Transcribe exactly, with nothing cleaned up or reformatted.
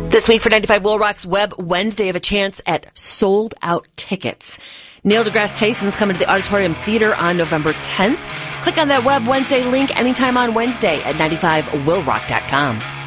This week for ninety-five Will Rock's Web Wednesday, have a chance at sold out tickets. Neil deGrasse Tyson's coming to the Auditorium Theater on November tenth. Click on that Web Wednesday link anytime on Wednesday at ninety-five will rock dot com.